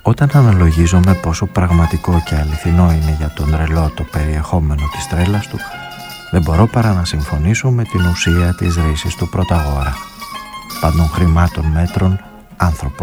Όταν αναλογίζομαι πόσο πραγματικό και αληθινό είναι για τον τρελό το περιεχόμενο της τρέλας του, δεν μπορώ παρά να συμφωνήσω με την ουσία της ρήσης του Πρωταγόρα. Παντών χρημάτων μέτρων, άνθρωπος